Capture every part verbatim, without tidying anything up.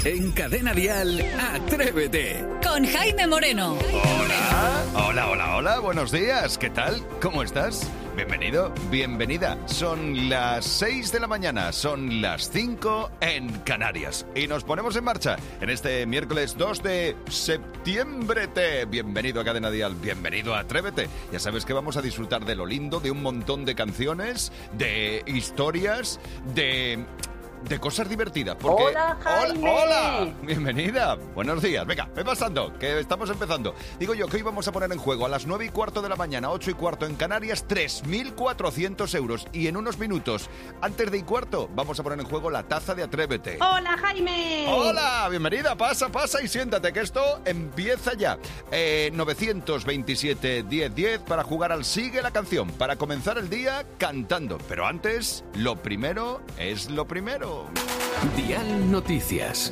En Cadena Dial, Atrévete. Con Jaime Moreno. Hola, hola, hola, hola, buenos días. ¿Qué tal? ¿Cómo estás? Bienvenido, bienvenida. Son las seis de la mañana, son las cinco en Canarias. Y nos ponemos en marcha en este miércoles dos de septiembre. Bienvenido a Cadena Dial, bienvenido a Atrévete. Ya sabes que vamos a disfrutar de lo lindo, de un montón de canciones, de historias, de... de cosas divertidas. Porque... ¡Hola, Jaime! ¡Hola! ¡Hola! Bienvenida. Buenos días. Venga, ve pasando, que estamos empezando. Digo yo que hoy vamos a poner en juego a las nueve y cuarto de la mañana, ocho y cuarto en Canarias, tres mil cuatrocientos euros. Y en unos minutos, antes de y cuarto, vamos a poner en juego la taza de Atrévete. ¡Hola, Jaime! ¡Hola! Bienvenida. Pasa, pasa y siéntate, que esto empieza ya. Eh, novecientos veintisiete, diez, diez para jugar al Sigue la Canción. Para comenzar el día cantando. Pero antes, lo primero es lo primero. Dial Noticias.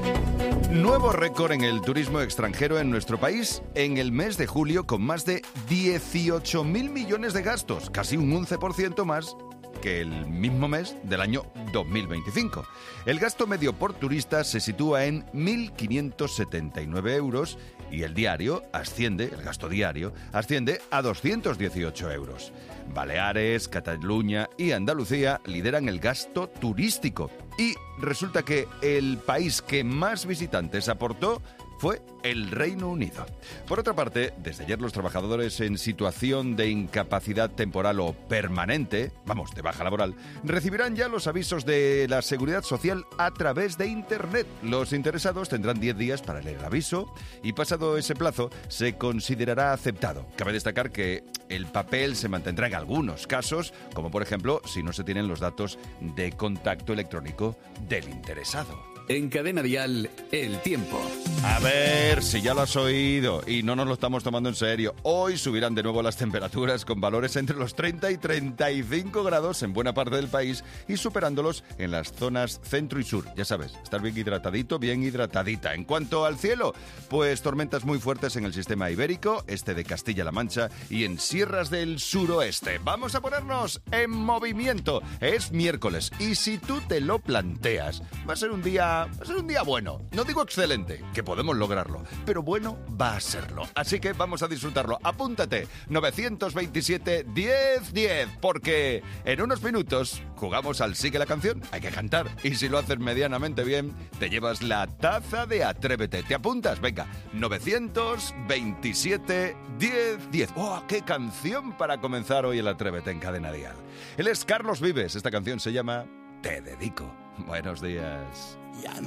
Nuevo récord en el turismo extranjero en nuestro país en el mes de julio, con más de dieciocho mil millones de gastos, casi un once por ciento más que el mismo mes del año dos mil veinticinco. El gasto medio por turista se sitúa en mil quinientos setenta y nueve euros y el diario asciende, el gasto diario, asciende a doscientos dieciocho euros. Baleares, Cataluña y Andalucía lideran el gasto turístico y resulta que el país que más visitantes aportó fue el Reino Unido. Por otra parte, desde ayer los trabajadores en situación de incapacidad temporal o permanente, vamos, de baja laboral, recibirán ya los avisos de la Seguridad Social a través de Internet. Los interesados tendrán diez días para leer el aviso y pasado ese plazo se considerará aceptado. Cabe destacar que el papel se mantendrá en algunos casos, como por ejemplo si no se tienen los datos de contacto electrónico del interesado. En Cadena Dial, el tiempo. A ver si ya lo has oído y no nos lo estamos tomando en serio. Hoy subirán de nuevo las temperaturas con valores entre los treinta y treinta y cinco grados en buena parte del país y superándolos en las zonas centro y sur. Ya sabes, estar bien hidratadito, bien hidratadita. En cuanto al cielo, pues tormentas muy fuertes en el sistema ibérico, este de Castilla-La Mancha y en sierras del suroeste. Vamos a ponernos en movimiento. Es miércoles y si tú te lo planteas, va a ser un día... Va a ser un día bueno, no digo excelente, que podemos lograrlo, pero bueno va a serlo. Así que vamos a disfrutarlo. Apúntate, novecientos veintisiete, diez, diez, porque en unos minutos jugamos al Sigue la Canción. Hay que cantar y si lo haces medianamente bien, te llevas la taza de Atrévete. ¿Te apuntas? Venga, novecientos veintisiete, diez, diez. ¡Oh, qué canción para comenzar hoy el Atrévete en Cadena Dial! Él es Carlos Vives, esta canción se llama Te Dedico. Buenos días. Ya